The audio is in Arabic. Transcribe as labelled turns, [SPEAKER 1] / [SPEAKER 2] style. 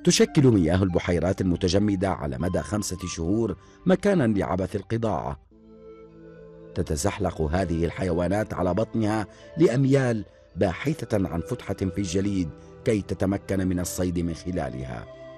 [SPEAKER 1] تشكل مياه البحيرات المتجمدة على مدى 5 شهور مكانا لعبث القضاعة. تتزحلق هذه الحيوانات على بطنها لأميال باحثة عن فتحة في الجليد كي تتمكن من الصيد من خلالها.